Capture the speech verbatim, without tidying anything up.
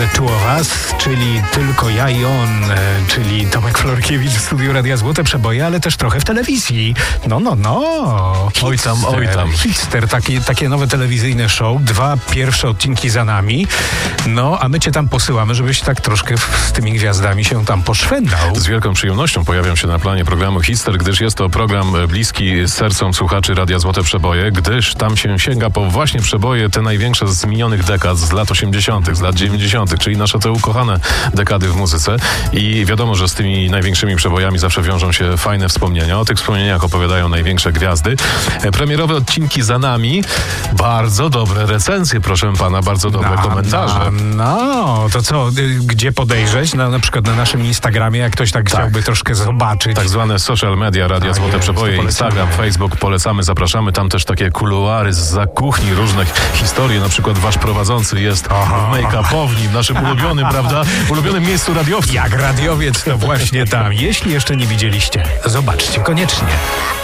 The Two of Us, czyli Tylko ja i on, e, czyli Tomek Florkiewicz w studiu Radia Złote Przeboje, ale też trochę w telewizji. No, no, no. Oj tam, oj tam. Hitster, takie, takie nowe telewizyjne show, dwa pierwsze odcinki za nami. No, a my cię tam posyłamy, żebyś tak troszkę z tymi gwiazdami się tam poszwendał. Z wielką przyjemnością pojawiam się na planie programu Hitster, gdyż jest to program bliski sercom słuchaczy Radia Złote Przeboje, gdyż tam się sięga po właśnie przeboje te największe z minionych dekad, z lat osiemdziesiątych, z lat dziewięćdziesiątych, czyli nasze te ukochane dekady w muzyce. I wiadomo, że z tymi największymi przebojami zawsze wiążą się fajne wspomnienia. O tych wspomnieniach opowiadają największe gwiazdy. Premierowe odcinki za nami. Bardzo dobre recenzje, proszę pana, bardzo dobre no, komentarze. No, no, to co, gdzie podejrzeć? Na, na przykład na naszym Instagramie, jak ktoś tak, tak chciałby troszkę zobaczyć. Tak zwane social media Radia tak, Złote Przeboje, Instagram, Facebook, polecamy, zapraszamy. Tam też takie kuluary zza kuchni, różnych historii. Na przykład wasz prowadzący jest Aha. w make-upowni, w naszym ulubionym, prawda? Ulubionym miejscu radiowców. Jak radiowiec, to właśnie tam. Jeśli jeszcze nie widzieliście, zobaczcie koniecznie.